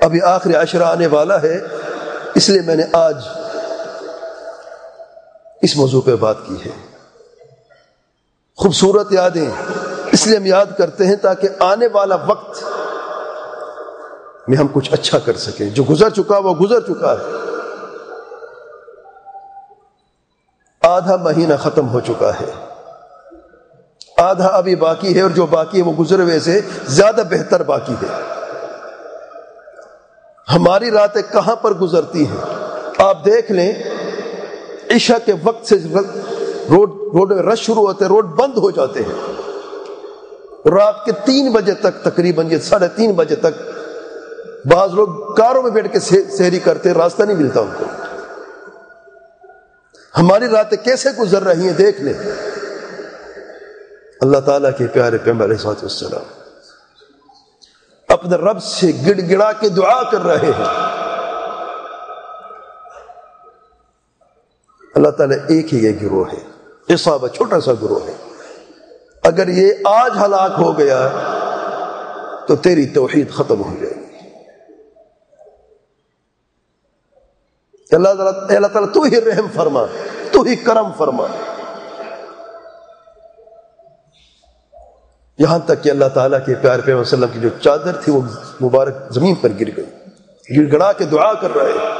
ابھی آخری عشرہ آنے والا ہے، اس لیے میں نے آج اس موضوع پہ بات کی ہے۔ خوبصورت یادیں اس لیے ہم یاد کرتے ہیں تاکہ آنے والا وقت میں ہم کچھ اچھا کر سکیں۔ جو گزر چکا وہ گزر چکا ہے، آدھا مہینہ ختم ہو چکا ہے، آدھا ابھی باقی ہے، اور جو باقی ہے وہ گزرے ہوئے سے زیادہ بہتر باقی ہے۔ ہماری راتیں کہاں پر گزرتی ہیں؟ آپ دیکھ لیں، عشاء کے وقت سے روڈ میں رش شروع ہوتے ہیں، روڈ بند ہو جاتے ہیں، رات کے 3 بجے تک، تقریباً 3:30 بجے تک بعض لوگ کاروں میں بیٹھ کے سحری کرتے ہیں، راستہ نہیں ملتا ان کو۔ ہماری راتیں کیسے گزر رہی ہیں دیکھ لیں۔ اللہ تعالیٰ کے پیارے پیغمبر علیہ الصلوۃ والسلام اپنے رب سے گڑ گڑا کے دعا کر رہے ہیں۔ اللہ تعالیٰ ایک ہی یہ گروہ ہے، عصابہ، چھوٹا سا گروہ ہے، اگر یہ آج ہلاک ہو گیا تو تیری توحید ختم ہو جائے گی۔ اللہ تعالیٰ تو ہی رحم فرما، تو ہی کرم فرما۔ یہاں تک کہ اللہ تعالیٰ کے پیارے پیغمبر صلی اللہ علیہ وسلم کی جو چادر تھی وہ مبارک زمین پر گر گئی، گڑ گڑا کے دعا کر رہے ہیں۔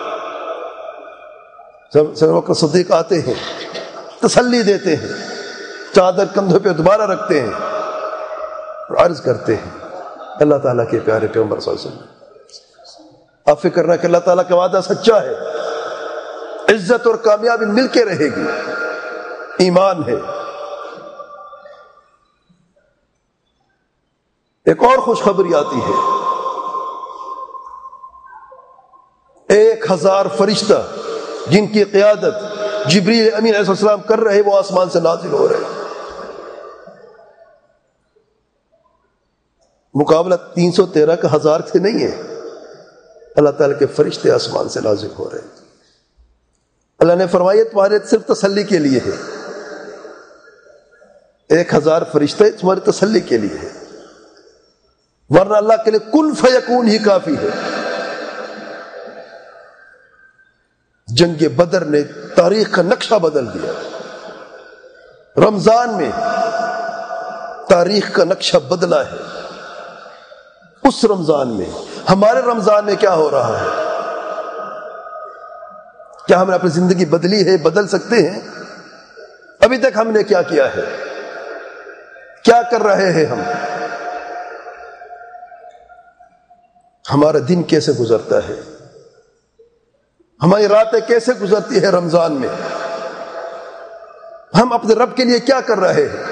سیدنا ابو بکر صدیق آتے ہیں، تسلی دیتے ہیں، چادر کندھوں پہ دوبارہ رکھتے ہیں اور عرض کرتے ہیں اللہ تعالیٰ کے پیارے پیغمبر صلی اللہ علیہ وسلم، آپ فکر نہ کہ اللہ تعالیٰ کا وعدہ سچا ہے، عزت اور کامیابی مل کے رہے گی، ایمان ہے۔ ایک اور خوشخبری آتی ہے، 1000 فرشتہ جن کی قیادت جبریل امین علیہ السلام کر رہے، وہ آسمان سے نازل ہو رہے۔ مقابلہ 313 کا 1000 سے نہیں ہے، اللہ تعالیٰ کے فرشتے آسمان سے نازل ہو رہے۔ اللہ نے فرمایا تمہارے صرف تسلی کے لیے ہے، 1000 فرشتے تمہاری تسلی کے لیے ہے، ورنہ اللہ کے لیے کن فیکون ہی کافی ہے۔ جنگ بدر نے تاریخ کا نقشہ بدل دیا، رمضان میں تاریخ کا نقشہ بدلا ہے۔ اس رمضان میں، ہمارے رمضان میں کیا ہو رہا ہے؟ کیا ہم نے اپنی زندگی بدلی ہے؟ بدل سکتے ہیں؟ ابھی تک ہم نے کیا کیا ہے؟ کیا کر رہے ہیں ہم؟ ہمارا دن کیسے گزرتا ہے؟ ہماری راتیں کیسے گزرتی ہے رمضان میں؟ ہم اپنے رب کے لیے کیا کر رہے ہیں؟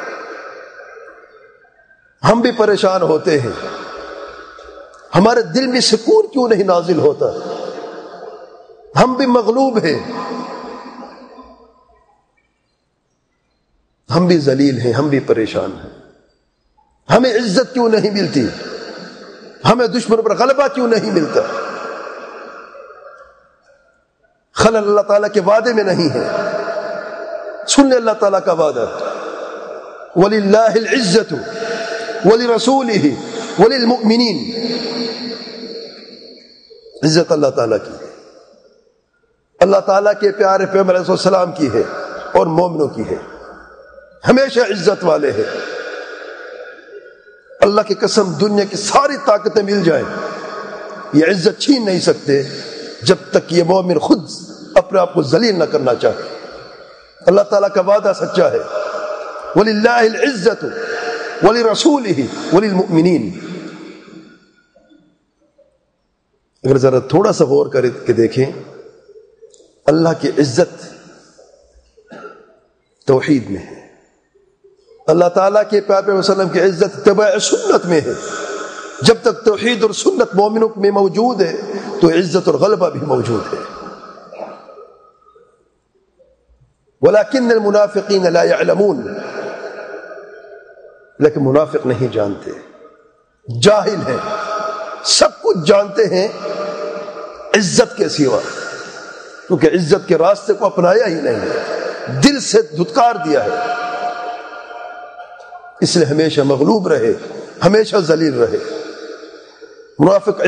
ہم بھی پریشان ہوتے ہیں، ہمارے دل میں سکون کیوں نہیں نازل ہوتا؟ ہم بھی مغلوب ہیں، ہم بھی ذلیل ہیں، ہم بھی پریشان ہیں، ہمیں عزت کیوں نہیں ملتی؟ ہمیں دشمن پر غلبہ کیوں نہیں ملتا؟ خلل اللہ تعالیٰ کے وعدے میں نہیں ہے۔ سن لے اللہ تعالیٰ کا وعدہ، وَلِلَّهِ الْعِزَّةُ وَلِرَسُولِهِ وَلِلْمُؤْمِنِينَ، عزت اللہ تعالیٰ کی ہے، اللہ تعالیٰ کے پیارے پیغمبر علیہ السلام کی ہے اور مومنوں کی ہے، ہمیشہ عزت والے ہیں۔ اللہ کی قسم، دنیا کی ساری طاقتیں مل جائیں، یہ عزت چھین نہیں سکتے جب تک یہ مومن خود اپنے آپ کو ذلیل نہ کرنا چاہے۔ اللہ تعالیٰ کا وعدہ سچا ہے، وَلِلَّهِ الْعِزَّةُ وَلِرَسُولِهِ وَلِلْمُؤْمِنِينَ۔ اگر ذرا تھوڑا سا غور کر کے دیکھیں، اللہ کی عزت توحید میں ہے، اللہ تعالیٰ کے پیارے پیغمبر صلی اللہ علیہ وسلم کی عزت اتباع سنت میں ہے۔ جب تک توحید اور سنت مومنوں میں موجود ہے تو عزت اور غلبہ بھی موجود ہے۔ وَلَكِنَّ الْمُنَافِقِينَ لَا يَعْلَمُونَ، لیکن منافق نہیں جانتے، جاہل ہیں، سب کچھ جانتے ہیں عزت کے سوا، کیونکہ عزت کے راستے کو اپنایا ہی نہیں ہے، دل سے دھتکار دیا ہے، اس لیے ہمیشہ مغلوب رہے، ہمیشہ ذلیل رہے۔ منافق